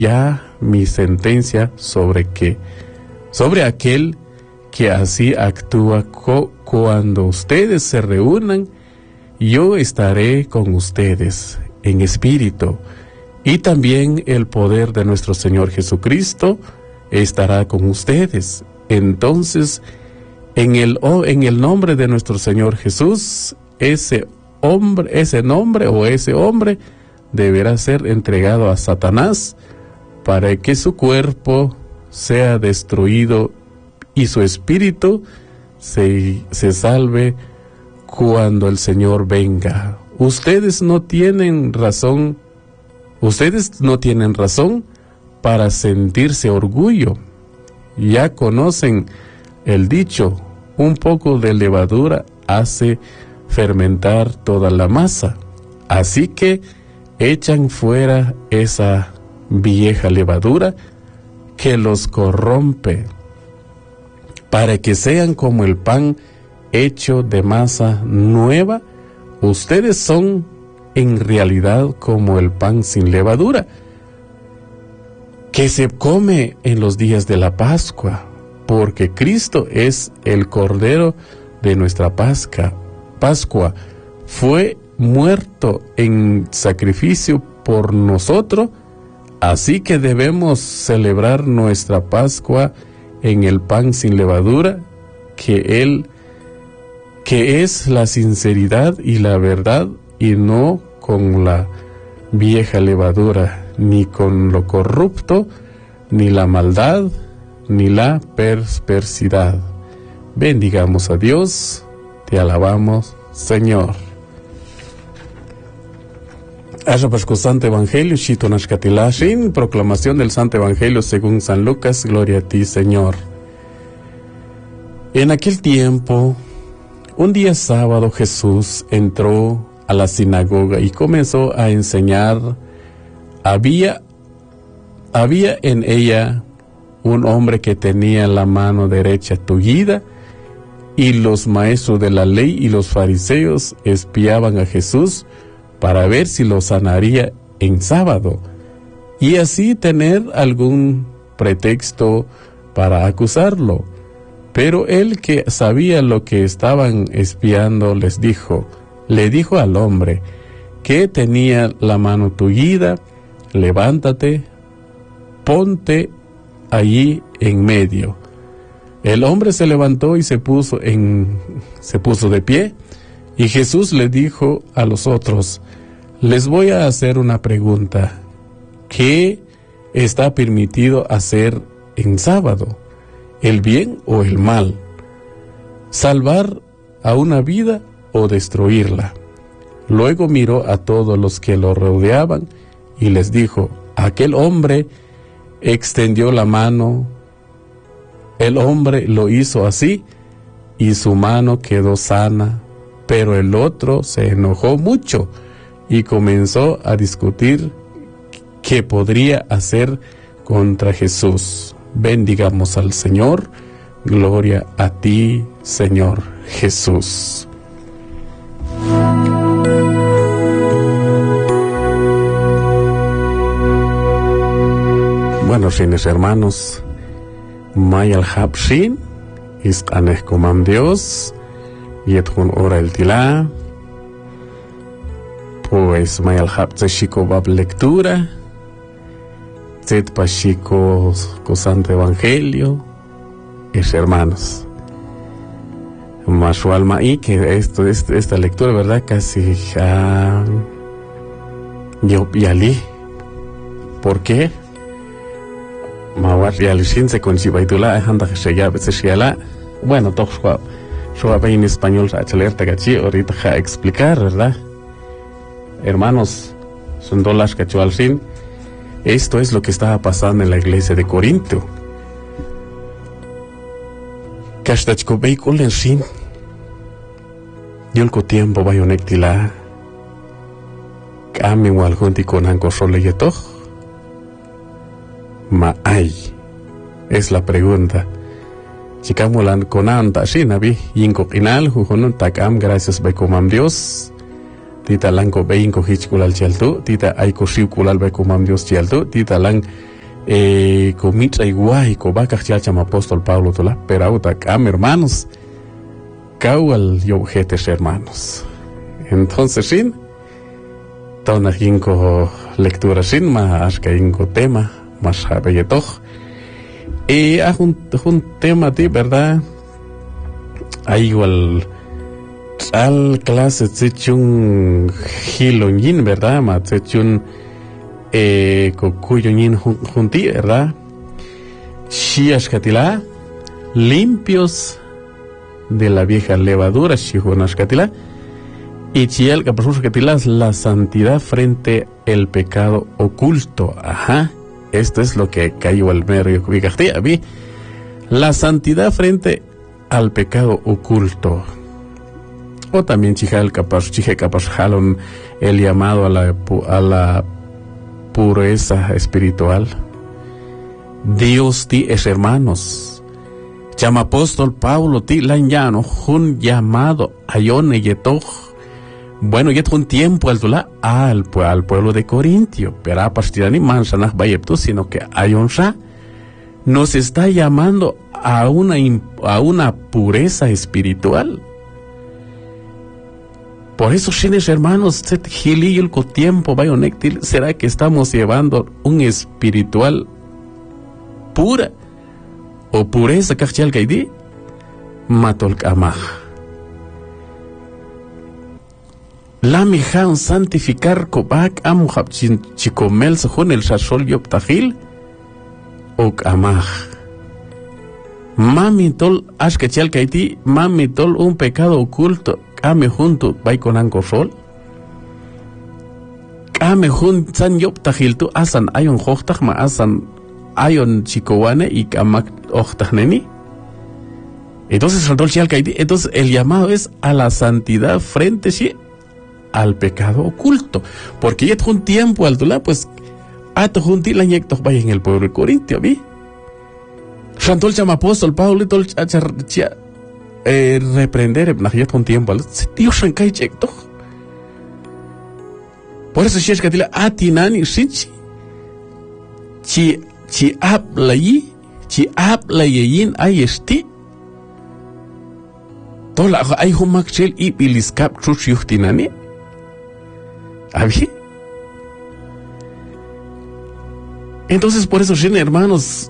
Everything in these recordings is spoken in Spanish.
ya mi sentencia sobre aquel que así actúa. Cuando ustedes se reúnan, yo estaré con ustedes en espíritu, y también el poder de nuestro Señor Jesucristo estará con ustedes. Entonces, en el nombre de nuestro Señor Jesús, ese nombre o ese hombre deberá ser entregado a Satanás para que su cuerpo sea destruido y su espíritu se salve cuando el Señor venga. Ustedes no tienen razón para sentirse orgullo. Ya conocen el dicho: un poco de levadura hace fermentar toda la masa. Así que echan fuera esa vieja levadura que los corrompe, para que sean como el pan hecho de masa nueva. Ustedes son en realidad como el pan sin levadura, que se come en los días de la Pascua, porque Cristo es el Cordero de nuestra Pascua. Fue muerto en sacrificio por nosotros, así que debemos celebrar nuestra Pascua en el pan sin levadura, que es la sinceridad y la verdad, y no con la vieja levadura, ni con lo corrupto, ni la maldad, ni la perversidad. Bendigamos a Dios, te alabamos, Señor. Santo Evangelio, proclamación del Santo Evangelio según San Lucas. Gloria a ti, Señor. En aquel tiempo, un día sábado, Jesús entró a la sinagoga y comenzó a enseñar. Había en ella un hombre que tenía la mano derecha tullida, y los maestros de la ley y los fariseos espiaban a Jesús para ver si lo sanaría en sábado, y así tener algún pretexto para acusarlo. Pero él, que sabía lo que estaban espiando, le dijo al hombre que tenía la mano tullida: levántate, ponte allí en medio. El hombre se levantó y se puso de pie, y Jesús le dijo a los otros: les voy a hacer una pregunta. ¿Qué está permitido hacer en sábado? ¿El bien o el mal? ¿Salvar a una vida o destruirla? Luego miró a todos los que lo rodeaban y les dijo: aquel hombre extendió la mano. El hombre lo hizo así y su mano quedó sana, pero el otro se enojó mucho y comenzó a discutir qué podría hacer contra Jesús. Bendigamos al Señor. Gloria a ti, Señor Jesús. Bueno, fines hermanos, Mayal Hapshin, Iskanek Komam Dios, Yethun Ora el Tila, pues Mayal Hapseshiko Bab lectura, Zet Pashiko Santo Evangelio, hermanos. Mashu alma y que esta lectura, ¿verdad? Casi yo yali. ¿Por qué? Mawar yalishin se conchibaitula anda shaya beshiala. Bueno, toxwa en español rachaler tagachi ahorita a explicar, ¿verdad? Hermanos, son dolas cachualshin. Esto es lo que estaba pasando en la iglesia de Corinto. Kashtachko veikul en shin. Yolko tiempo bayonectila. Kami walhunti con ancosole yetoch. Ma ay. Es la pregunta. Chikamulan konan tashinabi. Yinko inal jujonun takam gracias bekomam Dios. Tita lang ko bein ko hichkulal chaltu. Tita ay ko shiukulal bekomam Dios chaltu. Tita lang Comitra igual, cobaca chama apóstol Pablo tola, perauta cam hermanos, caual y objetos hermanos. Entonces, sin, tona jinko lectura sin, más que jinko tema, más habeyetoj. Un tema de verdad, hay igual, al clase, tzichun hilonyin, verdad, ma tzichun, Cocuyoñin junti, ¿verdad? Shiashkatila, limpios de la vieja levadura, Shihonashkatila, y Chiel Kapasushkatila, la santidad frente al pecado oculto. Ajá, esto es lo que cayó al medio Kubikahtia, vi. La santidad frente al pecado oculto. O también Chihal Kapashalon, el llamado a la pureza espiritual. Dios ti es hermanos. Llama apóstol Pablo ti lanyano un llamado ayone yetoj. Bueno, yet un tiempo al pueblo de Corintio, pero a pastirani mansanah bayepto, sino que ayonsa nos está llamando a una pureza espiritual. Por eso, chines hermanos, tiempo será que estamos llevando un espiritual pura o pureza kachal kaidi matol kamah. La mijan santificar kobak amuhab chikomel sahun el shashol yoptahil o kamah. Mami tol ashkachal kaidi, mami tol un pecado oculto. Kame junto vai con angosol. Kame junto san yoptahiltu asan ayon hochtach ma asan ayon chikowane y kamak ochtachneni. Entonces el llamado es a la santidad frente sí al pecado oculto. Porque ya un tiempo al dula, pues ato junti la ñectos vaya en el pueblo de Corintio, vi. Shantol chama apóstol Pablo tol chia reprender con tiempo Dios shankay chekto. Por eso si es que atinani sinchi chi habla yin ay esti tola ay humakchel y biliskap chuch yuhtinani abi. Entonces por eso hermanos,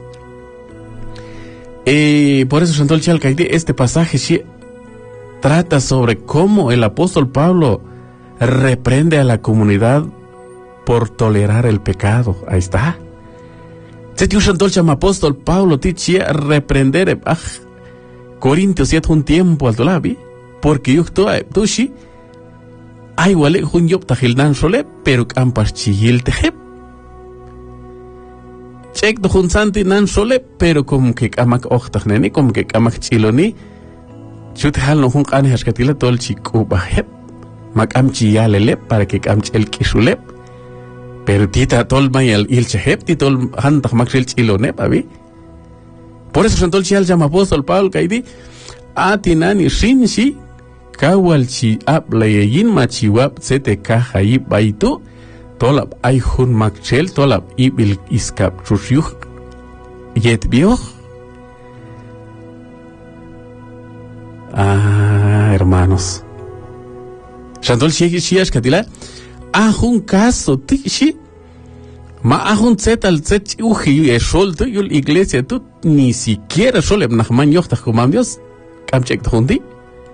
por eso Shantol Chalcaide, este pasaje sí trata sobre cómo el apóstol Pablo reprende a la comunidad por tolerar el pecado. Ahí está. Shantol Chama apóstol Pablo tichia reprender Corintios siete un tiempo al dolabi, porque yo tú sí hay wale un yob tajilnan sole, pero campas chihil tejep. Check do hun santi nan sole, pero como que kamak ochtachneni, como que kamak chiloni, chuthal no hun kane haskatila tol chiku bahep, makam chiyalele para que kam chel kisulep, pero tita tol mayal il chehep, titol hantak makshil chilonep, abi. Por eso Shantol Chial llama apóstol Pablo kaidi, atinani shinshi, kawal chi abla yin machiwap sete kahayi baitu, tolap ay hun makchel tolap ibil iskap chusyuh yet bioh. Hermanos, Shantol Chiash Katila, ahun caso tishi, ma ahun zetal zet uji eshol tu yul iglesia tu ni siquiera solem nachman yochtach kumambios kamchek hundi.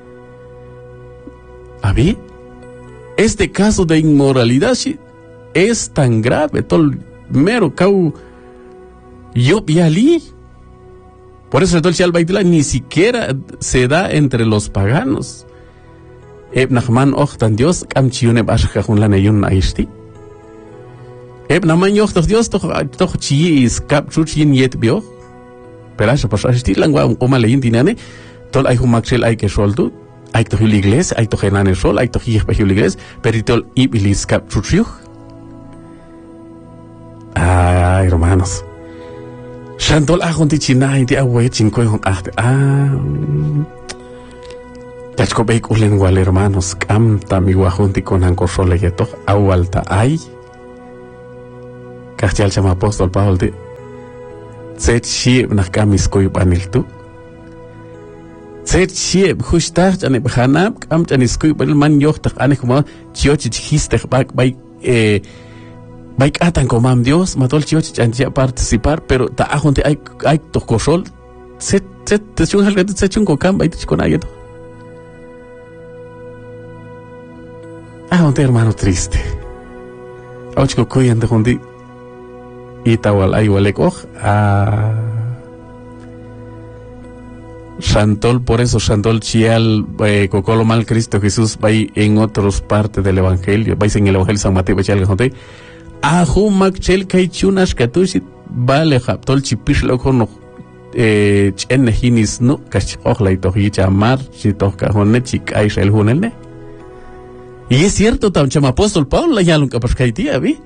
Abi, este caso de inmoralidad sí es tan grave, tol mero kau yop yali. Por eso el Shal Baitila ni siquiera se da entre los paganos. Nachman ochtan Dios kam chiune bashkahun la neyun aisti. Naman yochtos Dios toch chi is kap chuchin yet bio. Pelasha pasashti langwa uma leyin dinane tol ay humakshel ay que soldu. Hay to la iglesia, hay to genane sol, hay to hier pa la iglesia, pero tol ibilis kap chuchiu. Hermanos. Shantol ahonti china inti away chinkoy hon ahte. Tachko beik ulen wal hermanos, kam tamiwa honti con ankosole yeto awalta ay. Castial chama apóstol Pablo de Zet shieb nach kamis koy banil tu. Zet shieb hushtach ane bhanab kam ane skoy banil man yochtach ane kuma chiochi histech bay katan komam Dios matol chiochi antia participar pero ta ajonte ay to kosol set chun halgat set chun kokam bay chikon ayeto. Ajonte hermano triste. Ochko koy ande jondi itawal ay walek Santol, por eso Santol Chial, Cocolo Mal Cristo Jesús, va en otras partes del Evangelio, va en el Evangelio San Mateo, Bachal Gajonte, Ajumak Chel Kaichunas Katushi, vale, Haptol Chipish Locono, Chenehinis, no, Cachokla y Tojicha Mar, Chitoka Honechik, Aishel Hunelne. Y es cierto, tan chama apóstol Pablo, ya nunca pascaitía, vi.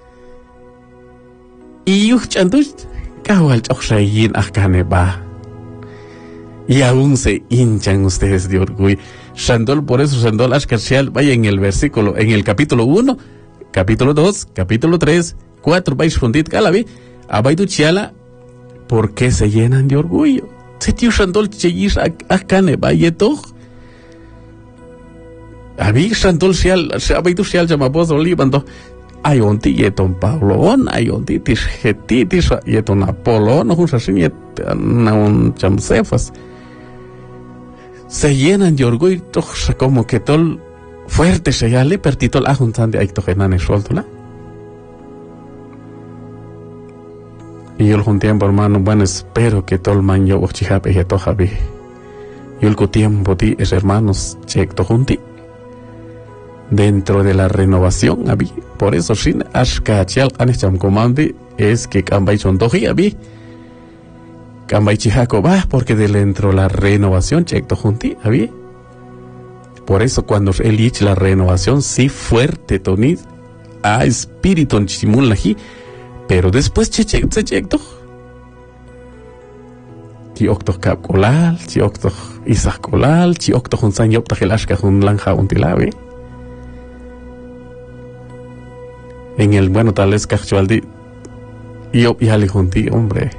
Y Yuchantush, Kawal Chokshayin Akane ba. Y aún se hinchan ustedes de orgullo. Shandol, por eso Shandol Ashkashial, vaya en el versículo, en el capítulo 1, capítulo 2, capítulo 3, 4, vais fundit Galavi, Abaidu Chiala, ¿por qué se llenan de orgullo? Se tío Shandol Cheyish Akane, vaya toch. Abi Shandol Shial, Abaidu Shial Jamapos Olivando. Hay un yeton Paulon, hay un titis Getitis, yeton Apolón, un sasin, un chamcefas. Se llenan de orgullo, como que todo fuerte se ya le pertitol a juntan de aictogenane sueltola. Y yo el tiempo, hermano, bueno, espero que todo el man yo ochijape y tojabe. Yo el tiempo ti es hermanos, checto junti. Dentro de la renovación, abi. Por eso, sin ashkachial kanecham comande, es que cambay son doji, abi. Cambay chijaco va, porque dentro de la renovación, checto junti, abi. Por eso, cuando él dice la renovación, sí fuerte, tonid, a espíritu en chimulaji, pero después checto. Chi octo cap colal, chi octo isach colal, chi octo junsan yopta gelashka jun lanja untilabe. En el bueno tal vez cachualdi yo yali junti hombre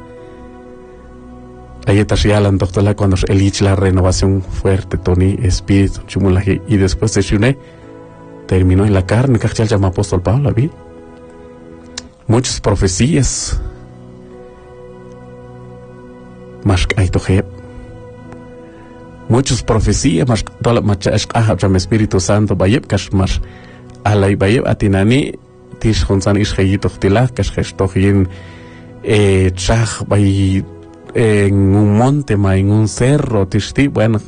ahí está rialan doctora cuando elige la renovación fuerte toni espíritu chumulaji y después se une terminó en la carne cachal llama apóstol Pablo vi muchas profecías más hay toje muchas profecías más toda macha llama Espíritu Santo bayeb cash más alay bayeb atinani tish honsan ish khayito khtilah kash khashtohin chaj bay en un monte en un cerro tishti bueno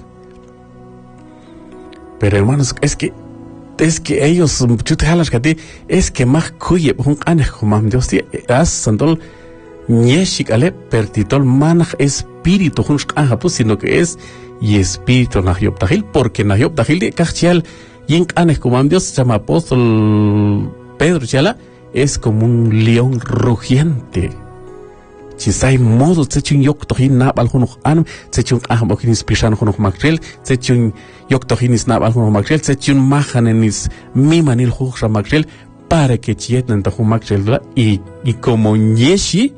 pero hermanos es que ellos chutalas que es que más kuye un anej como Dios as santol nieshik ale pertitol manaj espíritu hun pues sino que es y espíritu nahyop tahil porque nahyop tahil de kachal yin anej como Dios llama apóstol Pedro Chala es como un león rugiente. Si hay modo, se chun yok tohin na balhuno anum, se chun ahmokinis pishan huno makrel, se chun yok tohinis na balhuno makrel, se chun mahanenis mimanil hujra makrel, para que chietnen tahu makrel y como nieshi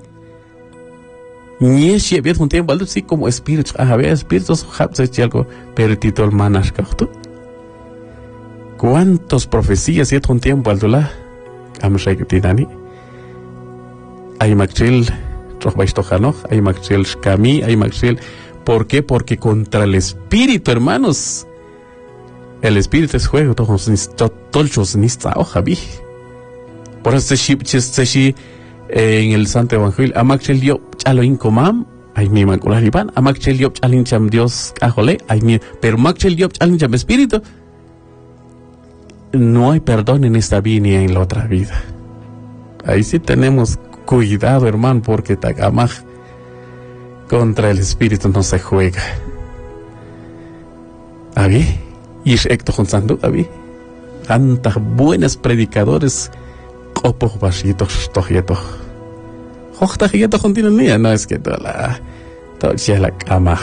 viet un tiempo algo así como espíritus, espíritus hapse algo, pero titol manas kahtu. ¿Cuántas profecías viet un tiempo algo la? Amshaitinani hay maxil trojbaistojano hay maxil shkami hay maxil ¿por qué? Porque contra el espíritu hermanos el espíritu es juego todos tolchos nista hoja vi por eso se en el Santo Evangelio amaxil yo chalo incomam hay mi macular iban amaxil yo chalin cham Dios ajole hay mi pero maxil yo chalin cham espíritu. No hay perdón en esta vida ni en la otra vida. Ahí sí tenemos cuidado, hermano, porque tagamaj contra el espíritu no se juega. ¿Abi? Y es Héctor Gonzalo, ¿abi? Tantas buenas predicadores, copo vasitos, tojeto. Ojtajeto continúa, no es que toda la cama.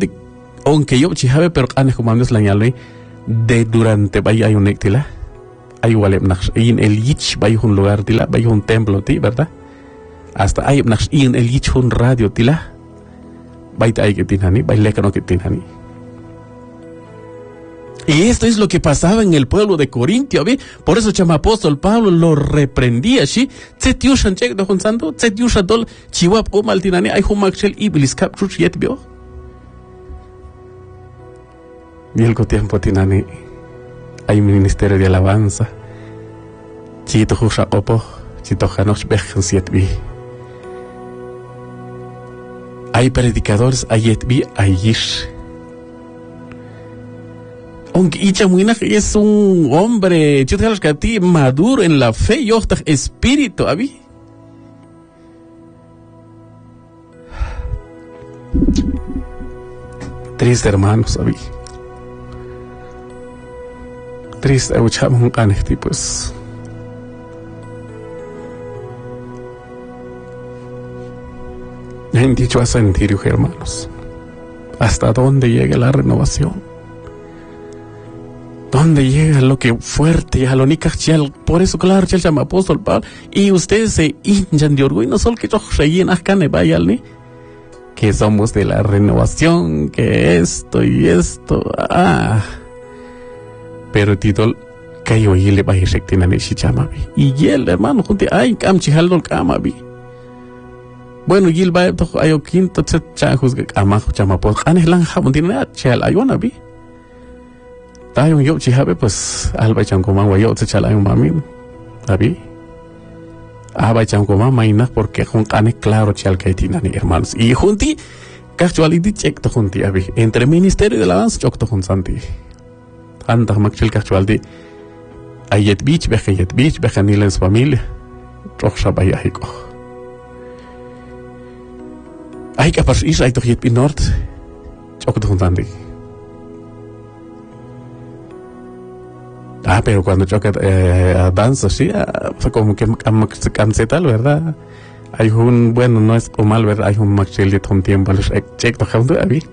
Aunque yo chijabe pero anes como Dios la ñalve de durante vaya hay un éctila hay en el yich, vaya un lugar tila, vaya un templo ti, ¿verdad? Hasta hay en el yich un radio tila, vaya hay que tinani, vaya lecano que tinani. Y esto es lo que pasaba en el pueblo de Corintio, ¿ve? Por eso chama apóstol Pablo lo reprendía, ¿sí? Tzetiushan chek do santo, tzetiushan dol chiwap o maltinani hay humakshel iblis kapchuch yet vio. Y el tiempo tinani hay ministerio de alabanza. Chito husha opo, chito hanos bejan siet vi. Hay predicadores, hay yet vi, hay yish. Aunque Ichamuinaj es un hombre, maduro en la fe, y espíritu, ¿abi? Triste, hermanos, ¿abi? Triste, escuchamos un canesti, pues. Han dicho a sentir, hermanos, hasta dónde llega la renovación. ¿Dónde llega lo que fuerte, a lo nicachial? Por eso, claro, se llama apóstol Pablo. Y ustedes se hinchan de orgullo, no solo que yo reyen acane vayalni, que somos de la renovación, que esto y esto. Pero titol, que yo y le vaya rectina ni si chama. Y él, hermano, junto ay, camchihaldo camabi. Bueno, y él va a yo quinto, chajus, amajo, chama, pues, anelan jabón, tiene nada, chal, ayona, vi. Tayo yo chihabe pues alba chancoma guayo se chala un mami abi aba chancoma maina porque juntane claro chal kaitina ni hermanos y junti casuality check to junti abi entre ministerio de alabanza chok to junsanti anda makchil casuality ayet beach beja ni lens familia roxa bayahiko ay kapas is ay to yet pinort chok to junsanti. Pero cuando choca danza, sí, fue como que camiseta, ¿verdad? Hay un, bueno, no es como mal, ¿verdad? Hay un machil de un tiempo, los check, por ejemplo,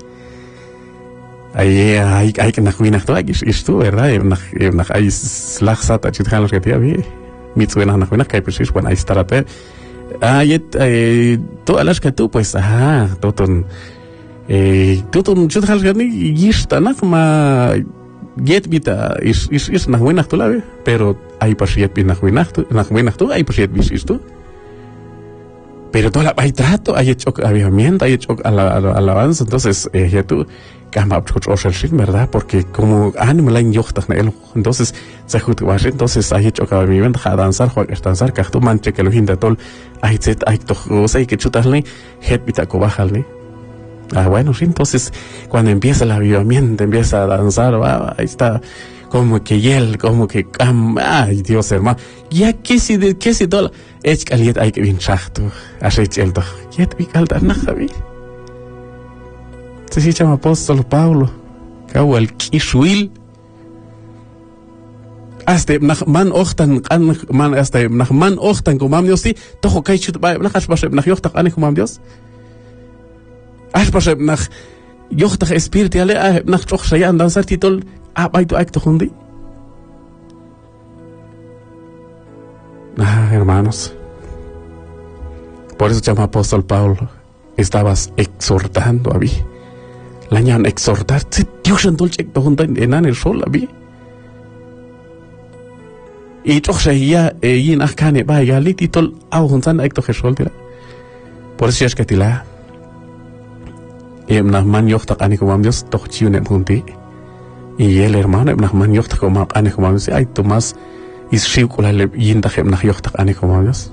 hay que nahuinar todo, es tú, ¿verdad? Hay slaxata, chitjan los que te había, mitsuena nahuinar, que hay precis, bueno, ahí está la pe. Todas las que tú, pues, tutun, chitjan los que ni, y está, ma. Yet bita is nahuinach tu labe, pero hay pasiet bin nahuinach tu, hay pasiet bis isto. Pero toda la hay trato, hay hecho avivamiento, hay hecho alabanza, entonces ya tú cama ¿verdad? Porque como ánimo la inyochtach na él, entonces se jutwash, entonces hay hecho avivamiento, a danzar, jugar danzar, que tú manche que lo hinda tol, hay set, hay to, hay que chutarle, het bita cobajalne. Bueno, sí, entonces cuando empieza el avivamiento, empieza a danzar, ahí está, como que él, como que, ay Dios hermano, ya que si todo, es caliente, hay que bien chachto, así el todo, ya te vi calda, najavi. Se llama apóstol Pablo, cabo el kishuil, hasta man ochtan, hasta man ochtan, como Dios, sí, todo que chut, najas pasé, najochtach, como Dios. Pasé nach yochtach espíritu ale nach toch sayan danzar titol baitu acto hundi. Hermanos, por eso llama apóstol Pablo, estabas exhortando a mí. La ñan exhortar, si Dios andol chek to hundi enan el sol a mí. Y toch saya yin akane ba yali titol au hunsan acto gesol tira. Por eso es que tila man yochtach ani como Dios toch chiune punti y el hermano man yochtach como ani como Dios ay Tomás is shikula le yindach yochtach ani como Dios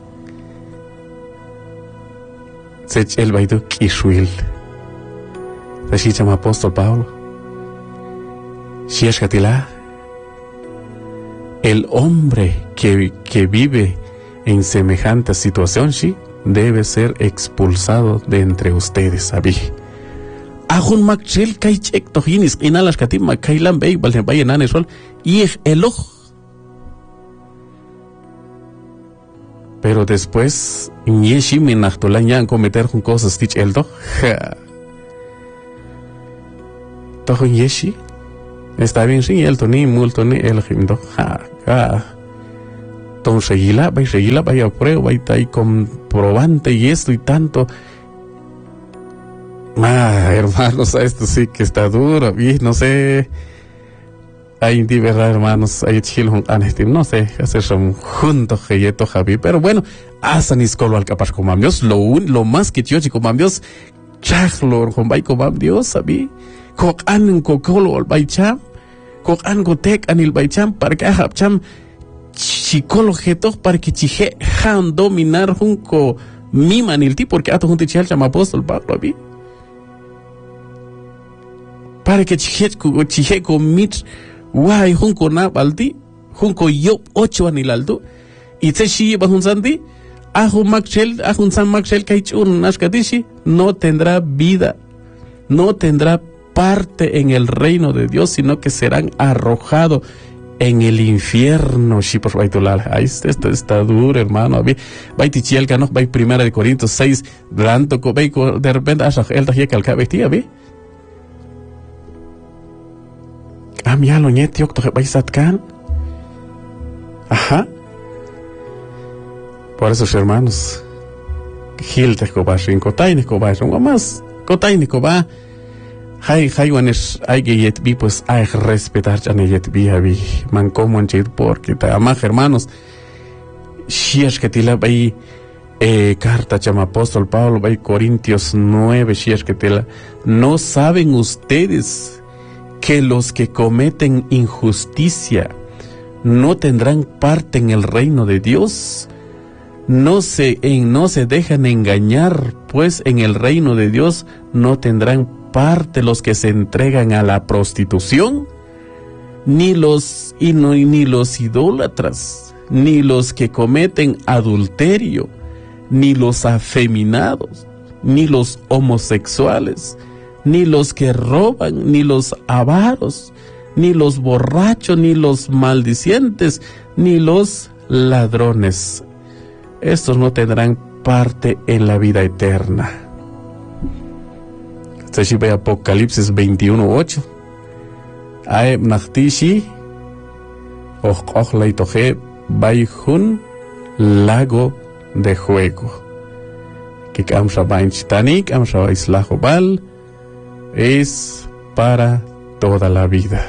se el baidu kishuil se llama apóstol Pablo si es catila el hombre que vive en semejante situación sí debe ser expulsado de entre ustedes, abi. Ajun makchel kai chek tohinis inalas katim makailan bay balne bayenan sol y el ojo. Pero después yeshi minachtolan cometer con cosas tich el do. Tohon yeshi está bien sin el toni multoni el himdo. Entonces seguila, vaya a prueba, vaya ahí comprobante y esto y tanto. Hermanos, esto sí que está duro, y no sé. Hay de verdad, hermanos, hay chilón, no sé, hacer son juntos, jeyeto, Javi, pero bueno, hacen iscolo al capaz como Dios, lo más que yo, como Dios, chachlor, con bay como Dios, ¿sabí? Kok an kokolo al baycham, kok an gotek anil baycham, para que hapcham, chicolo jeto, para que chije, han dominar junco, mimanil ti, porque ato junto chal chama apóstol Pablo, ¿sabí? Para que chije con mit, Why junko na baldi junko yo 8 anilaldo y te shi bahun sandi ahun san maxel kaichun nashkadishi no tendrá vida, no tendrá parte en el reino de Dios, sino que serán arrojados en el infierno. Shi por baitulal. Ahí está duro, hermano. Baiti chiel que no vai 1 Corintios 6 ranto ko de repente ashach el tajia kalka bestia vi. Ya lo ñeti octo que vais a atcan. Ajá. Por eso, hermanos, Gil te cobas, en Cotaine cobas, un más, Cotaine coba. Hay guanes, hay que yet vi, pues hay que respetar ya yet vi, man como en chit porque te amas, hermanos. Si es que te la vai, carta chama apóstol Pablo, vai Corintios 9, si es que te la, no saben ustedes que los que cometen injusticia no tendrán parte en el reino de Dios. No se dejan engañar, pues en el reino de Dios no tendrán parte los que se entregan a la prostitución, ni los idólatras, ni los que cometen adulterio, ni los afeminados, ni los homosexuales, ni los que roban, ni los avaros, ni los borrachos, ni los maldicientes, ni los ladrones. Estos no tendrán parte en la vida eterna. Se ve Apocalipsis 21:8. Aeb nachtishi, ochlaitoje, baijun, lago de juego. Que amsha bainchtanik, amsha islahobal, es para toda la vida.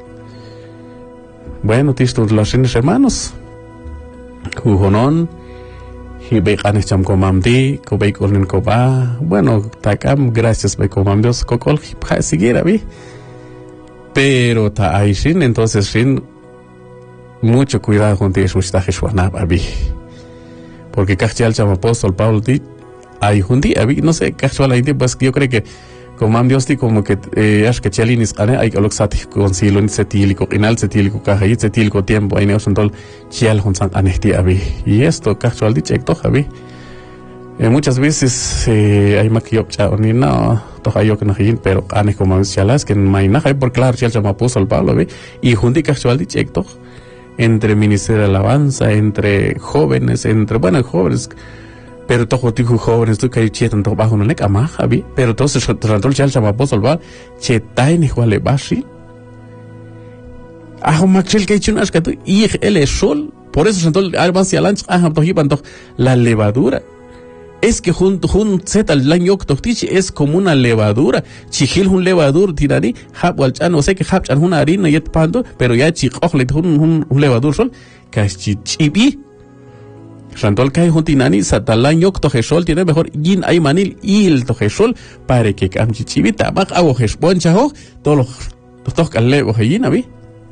Bueno, tistos los hermanos, jujonon, hibecanes cham comamdi, cobeconen coba, bueno, takam, gracias be comam Dios, cocol, siguiera vi, pero ta aishin, entonces sin mucho cuidado con ti, sustaje suanaba vi, porque cachal cham apóstol Pablo di, hay un día vi, no sé, cachal hay pues yo creo que como Dios ti como que es que chalinis ane hay que lo xati concilio ni cetílico inal cetílico caja y cetílico tiempo hay neos entonces chial hunsan anesti abi y esto casual dicho javi muchas veces hay maquillop chao ni no toja yo que no hin pero ane como chalas que maina hay por claro chial chama puso al Pablo abi y junti casual dicho entre ministerio de alabanza entre jóvenes jóvenes pero todo tipo jóvenes tú que chetan todo bajo no le cama Javi pero todo se trató el chal chama apóstol va chetai ni cuale bashi maxel que chunas que tú y el sol por eso sentó avance alanch to hipan la levadura es que junto zeta el año octoctichi es como una levadura chigil un levadur tirani habwal chan no sé que habchan una harina yet pando pero ya chicojle un levadur sol cachichibi Rantol kai huntinani satalan yok to jesol tiene mejor yin ay manil il to jesol para que camchi chivita bak ago jesbon chaho todos los calebos yin abi.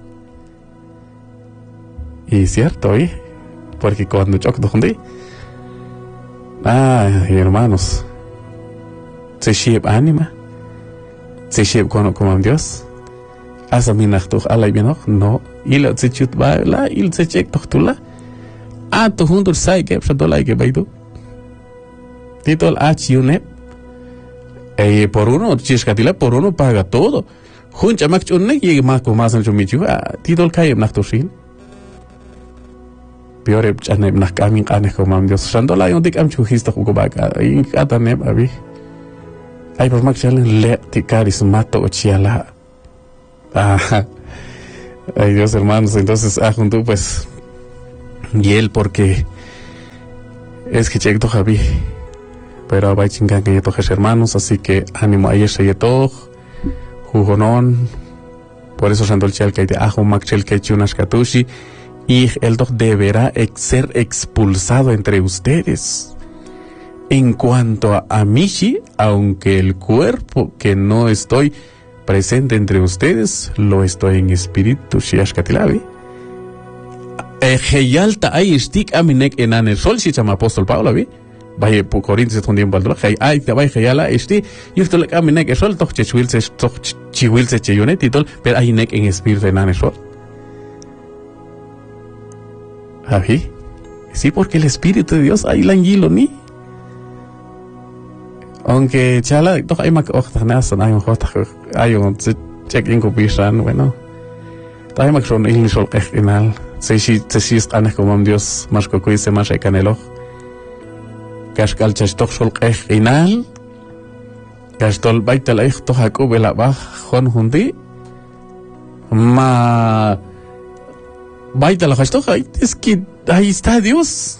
Y cierto, porque cuando choc donde hermanos se shib anima se shib como Dios asa minachtuch alay binoch no il se chut ba la il se chek tochtula tu juntos sai que psatola que baidu titol achiune por uno chiscatila por uno paga todo juncha max unne y más con más en su michu titol kai nachtushin peor chane nach kamin ane como Dios sandola y ondik am chuhista jugo baka in atane abi ay por max le tikaris mato chiala Ay Dios, hermanos, entonces, junto pues, y él porque es que check to Javi, pero va a chingar que yo hermanos, así que ánimo a ese y todo, jugonón, por eso Sandol Chel que ajo Maxel que chunas katushi, y el dog deberá ser expulsado entre ustedes. En cuanto a Mishi, aunque el cuerpo que no estoy presente entre ustedes, lo estoy en espíritu, Shiashkatilavi. Heyalta ay stik aminek enan el sol, si chama apóstol Pablo, vi. Vaya por Corintios con tiempo al día, ay te vaya heyala esti, y esto le aminek el sol, toch chihuilse cheyunet y todo, pero hay nek en espíritu enan el sol. ¿Avi? Sí, porque el espíritu de Dios hay languilo ni. Aunque chala, toch hay mak ochtanas, hay un check in copisan, bueno. Hay mak son el sol final. Se si están como Dios más cocuy se más canelo. Kashkal chastok sol final. Kastol baital ich toch ako bela bah jon hundi. Ma baital hastok es que ahí está Dios.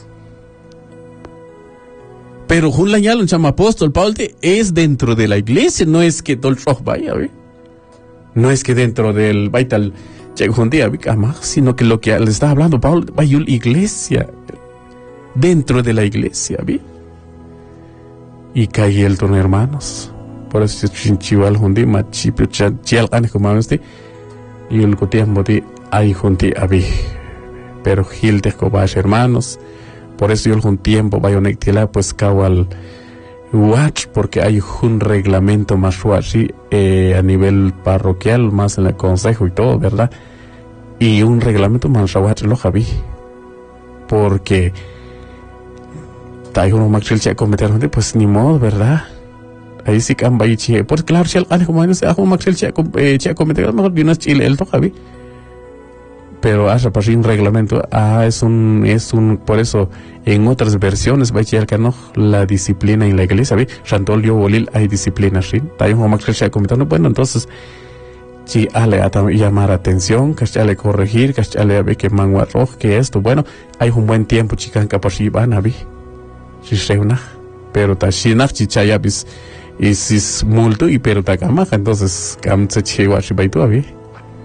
Pero un lañal un chama apóstol Pablo es dentro de la iglesia, no es que todo el vaya, ¿ve? No es que dentro del baital llegó un día, sino que lo que le está hablando Pablo, vaya una iglesia, dentro de la iglesia, ¿ve? Y cae el turno, hermanos. Por eso chinchival hundi, machipio chial ane como este, y el cotiambo de ahí junti abi. Pero gil de cobas, hermanos. Por eso yo algún tiempo vaya a nectila pues al watch, porque hay un reglamento más así a nivel parroquial, más en el consejo y todo, ¿verdad? Y un reglamento más watch lo javi, porque hay uno más chilcha cometer, pues ni modo, ¿verdad? Ahí sí que han vaya, pues claro, si alguien como no se hace un más chilcha cometer, mejor de una chile el to javi. Pero hasta para un reglamento, es un, por eso, en otras versiones, va a decir que no, la disciplina en la iglesia, ¿ve? Chantol yo bolil, hay disciplina, ¿sí? Hay un max que comentando, bueno, entonces, si ale a llamar atención, que ale corregir, que ale a ver que mangua rojo, que esto, bueno, hay un buen tiempo, chican, capaz y van a ver, si se una, pero ta shinach, chichayabis, y si es multo, y pero ta camaja, entonces, cam se chewa, si baitu a ver.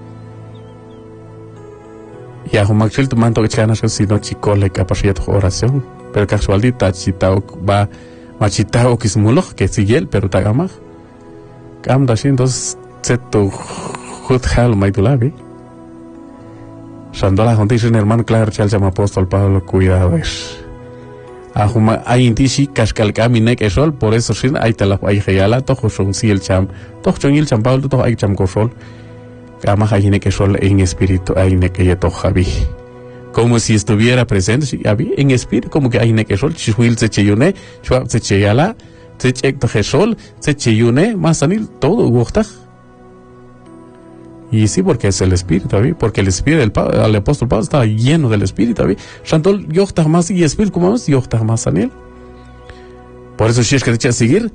Y a Maxel tu manto que chanas que si no chico le capacidad de oración, pero casualidad chitao va machitao que es mulo que sigue él pero tagama cam da entonces se tu juthal maitulabi sandola jonti sin hermano claro chal llama apóstol Pablo cuidado es a huma hay indici cascal camine que sol por eso sin hay tala hay geyala tojo son si el cham tojo son el cham Pablo tojo hay cham cosol Kama hayine que sol en espíritu hayine que yeto javi. Como si estuviera presente, si había en espíritu, como que hayine que sol, chihuil se cheyune, chuap se cheyala, se checto gesol, se cheyune, masanil, todo gusta. Y sí, porque es el espíritu, ¿sabes? Porque el espíritu del apóstol Pablo estaba lleno del espíritu, ¿sabes? Chantol, yochtag más y espíritu, como más, yochtag más sanil. Por eso, si es que te echa a seguir,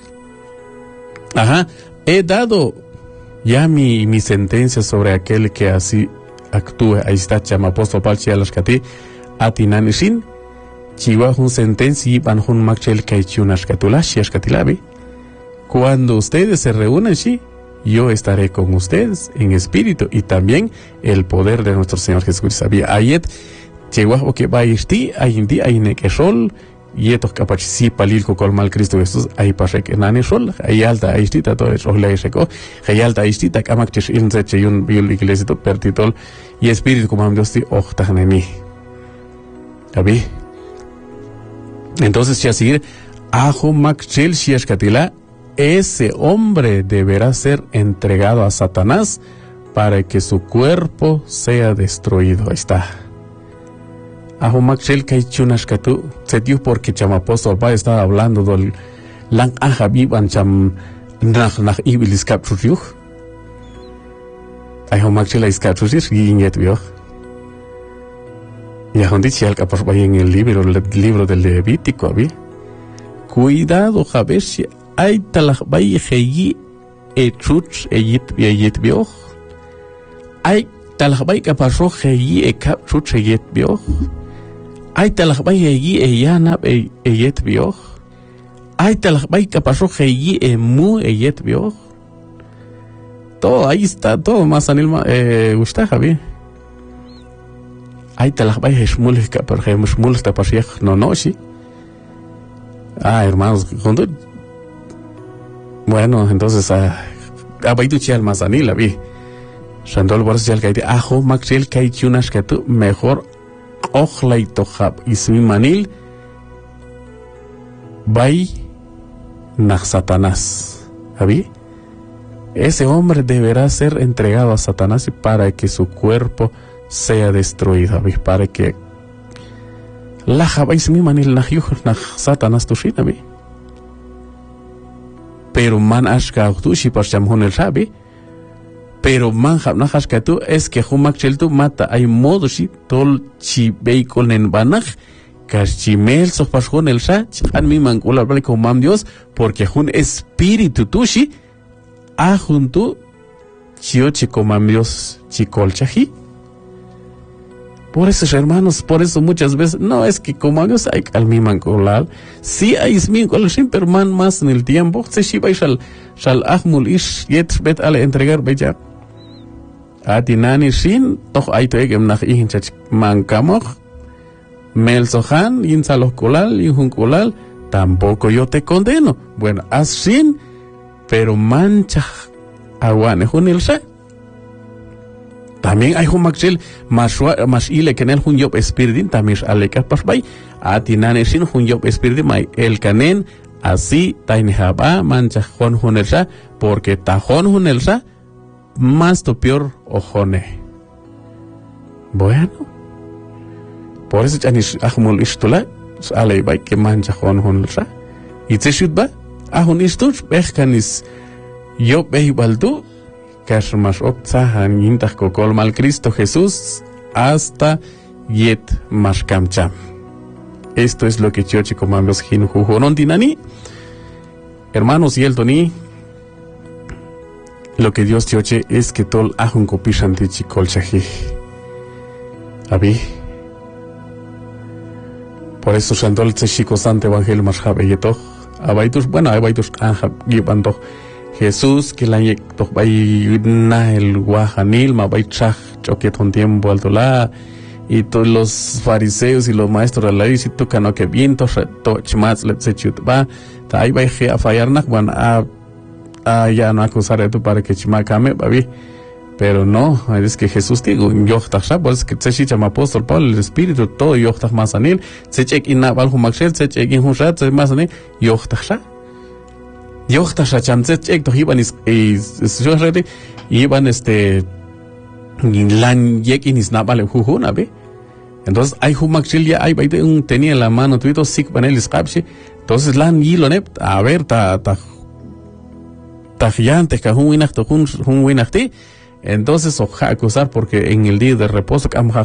he dado ya mi sentencia sobre aquel que así actúe. Ahí está chama apóstol Pablo chialaskati atinanishin chiwa un sentencia y van un machel kaichunaskatula shiaskatilabi. Cuando ustedes se reúnen, sí, yo estaré con ustedes en espíritu y también el poder de nuestro Señor Jesucristo. Sabía ayet chiwa o que va a irti ayindi ayne que sol y esto capaz si palil con mal Cristo Jesús ahí pasa que nani sol ahí alta ahí está todo eso le seco ahí alta ahí está que amacches in se cheyun biol iglesia to pertitol y espíritu como Dios ti ochtaneni ¿sabí? Entonces si a seguir ajo maxel shiashkatila ese hombre deberá ser entregado a Satanás para que su cuerpo sea destruido. Ahí está. Ajo Maxel Kaichunas Katu, se dio porque cham apóstol Pablo estaba hablando del lang ajabiban cham nach ibilis capturjuj. Ajo Maxel is capturjuj guiñet vio. Y ajo dice al capaz vaya en el libro del Levítico, ¿vi? Cuidado, Jabesh, hay talaj vaya heyi echuch eyit vio. Hay talakbay kapasho heyi ekap chucheyet bio. Ay talakbay heyi eyanap eyet bio. Ay talakbay kapasho heyi emu eyet bio. Todo ahí está, todo más anil usted Javi. Ay talakbay heshmul kapar heshmul está pasiech no sí. Hermanos, bueno, entonces abaitu chial más anil la vi. Shandol boras chial kaiti ajo maxil kaichunas que tú mejor ojlay tohab ismi manil bay nach Satanás. ¿Abi? Ese hombre deberá ser entregado a Satanás para que su cuerpo sea destruido, ¿abi? Para que la jaba ismi manil nach Satanás tushin, ¿abi? Pero man ashka tushi par chamhun el shabi. Pero man habnajas que tú es que humak cheltu mata hay modo si tol chi veicol en banaj kashimel sofashon el sha han mi mancula vale con mam Dios porque un espíritu tushi a junto chio chico mam Dios chicol chaji. Por eso, hermanos, por eso muchas veces, no es que como Dios hay al mi mancolal, sí hay ismin colal pero man más en el tiempo, se shiba y shal ahmul ish yet bet ale entregar beja. Atinani shin, toch hay toegem nach ihin chach mancamoch, mel sohan, yin saloh colal, yin hun colal, tampoco yo te condeno. Bueno, as shin, pero mancha aguane hun el sha. También hay un maxil más ile que en el junyob espirdin también alekas pasbay atinane sin junyob espirdin may el canen así tainhaba mancha jon hunelsa porque tajon hunelsa más to peor ojone. Bueno, por eso chanis ahmul istula alay bay que mancha jon hunelsa y te shudba ahun istus bekanis yo baldu Kashmas Okzahan Yintach Kokol Mal Cristo Jesús hasta Yet Mashkamcham. Esto es lo que Chiochi Comandos Hin Jujonon Dinani. Hermanos y el Toni, lo que Dios Chioche es que tol ahun kopishan tichi kolchaji. Abi. Por eso Shandol Tseshiko Sant Evangelio Mashab Eyetoch. Abaitus, bueno, abaitus Anjab Yibantoch. Jesús que la yek bay na el guajanil ma bay chach choquet un tiempo alto la y todos los fariseos y los maestros de la ley si tocan no que bien to chmats let se chut va ta ay bay a fallar nak van a ya no acusar esto para que chma kame babi pero no es que Jesús digo yo tasha pues que se chama apóstol Pablo el espíritu todo yo tas más anil se check in na bal humaxel se check in hushat se más anil yo tasha yo tasha chamset check to iban is yo ready iban lan yek in is na vale jujuna be entonces hay humaxil ya hay baide un tenía en la mano tuito sik panel scapshi entonces lan yilonep a ver ta yante ka hun winachti entonces oja acusar porque en el día de reposo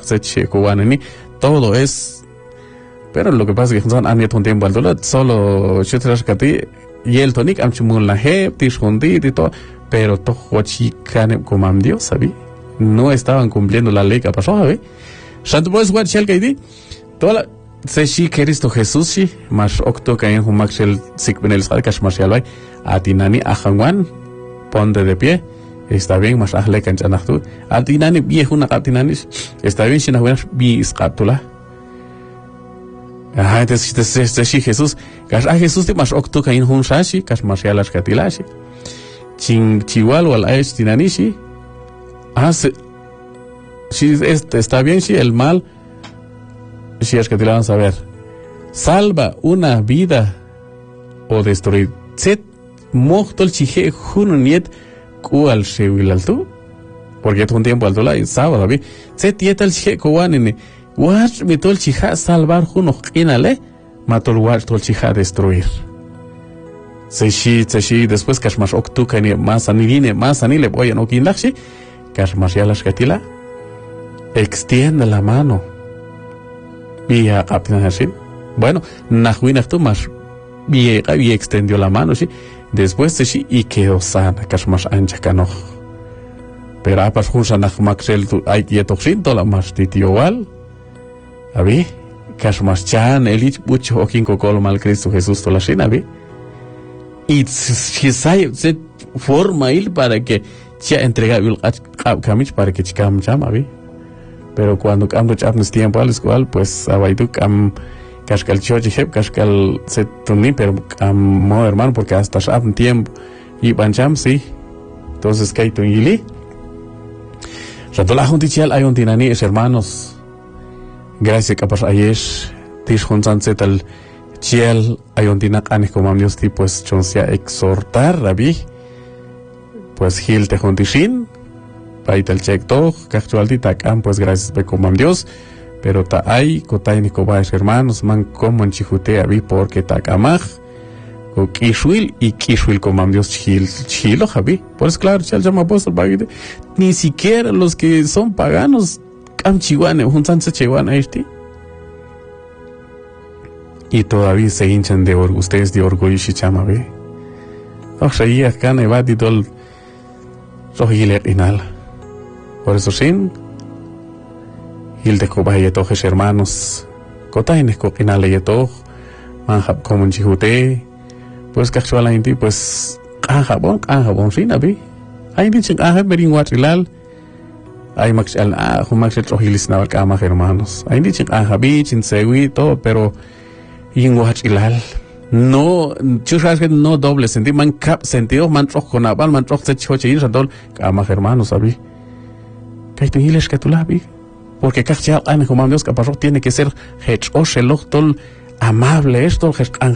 todo es pero lo que pasa es que son años un tiempo al dolor solo chutrashkati y el tonic amchimul la he tishundit y todo pero todo chicane como Dios sabi no estaban cumpliendo la ley que pasó ¿sabes? Santo pues what shall kaidi toda se shi Cristo Jesús shi mas octo kain humaxel sikbenel salkash marcial atinani ajanwan ponte de pie. Está bien, más ahle kanchanachtu. Atinani viejo una atinanis. Está bien, si no buenas bi iscatula. Entonces Jesús, kas a Jesús te más octo kain hun shashi, kas marcialas katilashi. Chihual wal aish tinanishi. Si está bien, si el mal, si es que te la van a saber. Salva una vida o destruir. Set mochtol chije hununiet. Kual shewilaltu porque un tiempo alto la sábado vi se tietal che kowanene watch mitol chija salvar juno inale matol watch tol chija destruir se shi después kashmash oktuka ni más anile voy a no kinlashi kashmash ya las katila extiende la mano vía captain así bueno nahuinachtu más vieja y extendió la mano sí después de sí y quedó sana kashmash ancha cano pero apas junsa nach maxel tu ay yetoxin tola mas titiowal abi cash mas chan elich mucho okin kokolo mal Cristo Jesús tola shin abi y si sai se forma il para que ya entrega el camich para que chicam chama abi pero cuando cambio chapnes tiempo al escual pues abaidu cam cashcal choche hep cashcal se tuni pero mo hermano porque hasta chap tiempo y bancham sí entonces que tu ili Ratola juntichal hay un tinani es hermanos gracias capaz ayesh tish juntan setal chiel hay un tinak anes como Dios ti pues choncia exhortar rabi pues gil te juntishin paital check to cachtualti takam pues gracias be como Dios pero ta hay kotay ni kobash hermanos man como en chijute abi porque takamaj o Kishwil y Kishwil como Dios chilo javi pues claro chal llama apóstol bagide ni siquiera los que son paganos cam chihuane juntan se chihuana este y todavía se hinchan de orgullo ustedes de orgullo shichama ve o sea y acá ne va di tol rohilet inal por eso sin il de cobaye tojes hermanos cotaines co inal ye to manjab como chihute pues casual ahí pues jabón sin abi ahí dicen berin watrilal ahí max al humax el trohilis na kama hermanos ahí dicen habi chin sewi todo pero in watrilal no chusas que no doble sentido man cap sentido man troch con abal man troch se choche ir dol kama hermanos abi que tú hiles que tú labi porque cachal an como Dios capaz tiene que ser hech o sheloch tol amable esto,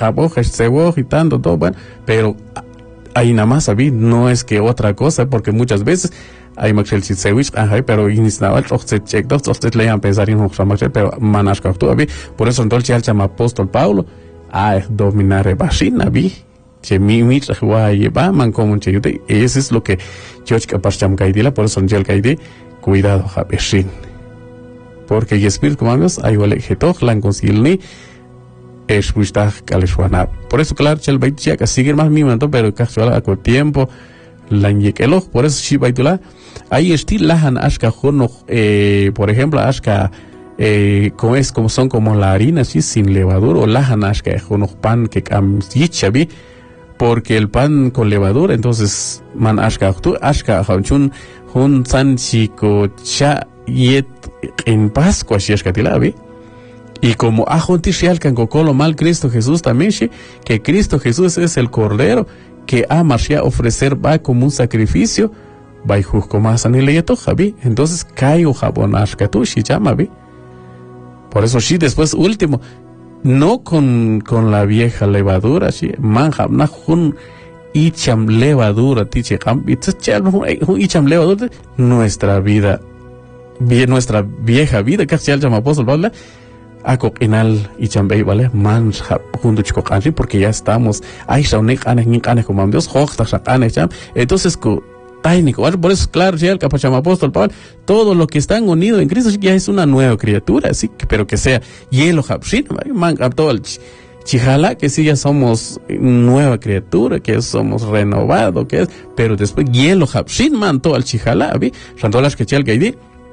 y tanto, todo bueno, pero ahí nada más sabí, no es que otra cosa, porque muchas veces hay Maxel Chitzewich, pero iniciaba el check dos, ustedes le iban a pensar en Maxel, pero manas que actúa, por eso entonces ya llama apóstol Pablo, dominar el bashina, che mi va man como un cheyute, eso es lo que yo capaz cham caidila, por eso el caide, cuidado, habeshin, porque el espíritu como Dios, hay vale que todo la concilni es por eso claro chel baitia que sigue más mi momento pero casual a con tiempo la ñequelo por eso si baitula ahí estil lahan ashka jono por ejemplo ashka como son como la harina así sin levadura o lahan ashka jono pan que cam yichabi porque el pan con levadura entonces man ashka tu ashka hanchun hun san chico cha yet en Pascua si ashka tilabi. Y como ajontishial can cocolo mal Cristo Jesús también, que Cristo Jesús es el Cordero que ama a ofrecer va como un sacrificio, va y juzgo más a nileyeto, javi. Entonces, caigo jabonash katushi llama, vi. Por eso, sí, después, último, no con la vieja levadura, sí, manjam, na jun icham levadura, tiche, icham levadura, nuestra vida, nuestra vieja vida, que se llama apóstol Pablo, Akok inal y chambei vale man junto chico kanji porque ya estamos ahí saunek anek como Dios hochta anek cham entonces co técnico por eso claro ya el capacham apóstol Pablo todo lo que están unidos en Cristo ya es una nueva criatura así que pero que sea hielo hapshin man todo el chijala que sí ya somos nueva criatura que somos renovado que es pero después hielo hapshin man todo el chijala vi randolas que chel gaidi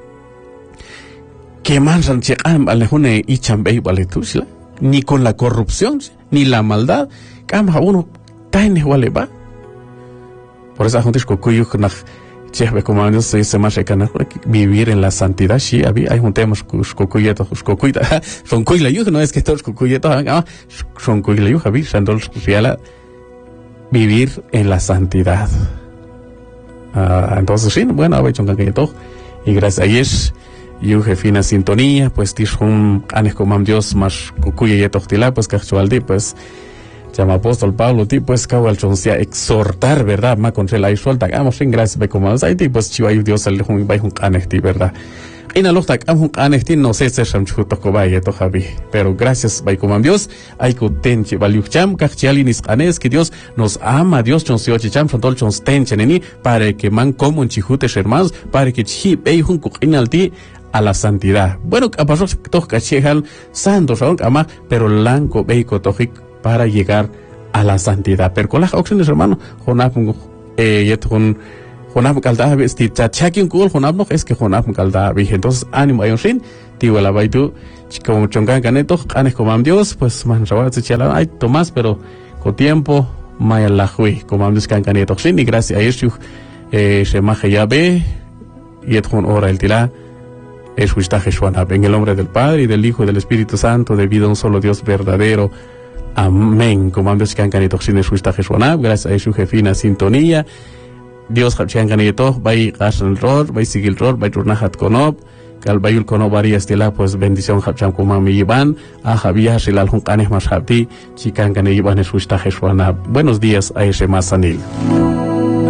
que mansan cheqam alejune y chambei valetusla ni con la corrupción ni la maldad cama uno taine vale va por esa gente cocuyo na chebe como Dios se más recana vivir en la santidad sí hay un tema cocuyeto cocuita son cuila yo no es que todos cocuyeto son cuila yo javi sandol fiala vivir en la santidad entonces sí bueno ha hecho un caqueto y gracias a Dios yo jefina sintonía pues tishun anes como Dios más cuya y tochtila pues casualdi pues llama apóstol Pablo ti pues cabal choncia exhortar verdad más contra la suelta hagamos en gracias be como ahí pues chivayu Dios el hun bai hun anesti verdad ina lokta hun anesti no sé se chamchuto ko bai to javi pero gracias bai como Dios hay contente valiucham kachalinis anes que Dios nos ama Dios chonsio chicham frontol chons tencheni para que man como en chijute hermanos para que chi bei hun kuinalti a la santidad. Bueno, a pasar todos cachejal santos aún ama, pero lanco beico tojic para llegar a la santidad. Pero con las opciones hermano, jonapun Jonab Caldabi, este Chachakin Cool, Jonab no es que Jonab Caldabi. Entonces, ánimo, hay un rin, tío, la baitu, como chongan caneto, canes como Dios, pues man, rabat se chala, ay, Tomás, pero con tiempo, maya la hui, como Dios can caneto, rin, y gracias a eso, se maje ya ve, y et con hora el tila, es wistaje Shwanab, en el nombre del Padre, y del Hijo, y del Espíritu Santo, debido a un solo Dios verdadero. Amén. Como antes que han ganado sin su esta Jesús, gracias a su jefina sintonía. Dios se han ganado, va a gastar el rol, va a seguir el rol, va a turnar hat conob, cal va a ir conob varias estela, pues bendición hacham como mi Iván, a Javier Silal Juncanes más Habdi, chican ganado Iván su esta Jesús. Buenos días a ese más anil.